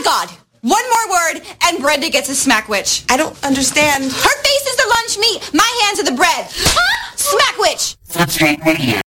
God. One more word, and Brenda gets a smack witch. I don't understand. Her face is the lunch meat. My hands are the bread. Smack witch. Fifth Street Radio.